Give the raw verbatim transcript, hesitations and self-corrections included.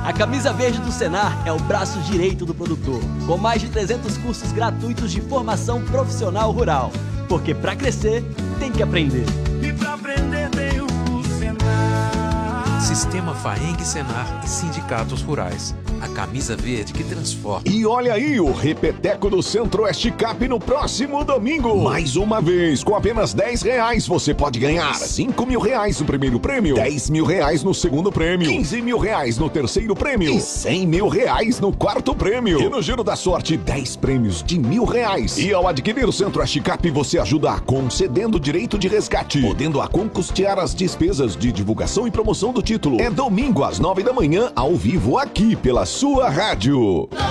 A Camisa Verde do Senar é o braço direito do produtor, com mais de trezentos cursos gratuitos de formação profissional rural. Porque para crescer, tem que aprender. E pra aprender tem o Senar. Sistema Faeng Senar e Sindicatos Rurais. A camisa verde que transforma. E olha aí o Repeteco do Centro-Oeste Cap no próximo domingo. Mais uma vez, com apenas dez reais, você pode ganhar cinco mil reais no primeiro prêmio, dez mil reais no segundo prêmio, quinze mil reais no terceiro prêmio e cem mil reais no quarto prêmio. E no Giro da Sorte, dez prêmios de mil reais. E ao adquirir o Centro-Oeste Cap, você ajuda a concedendo direito de resgate, podendo a custear as despesas de divulgação e promoção do título. É domingo às nove da manhã, ao vivo, aqui pela sua rádio.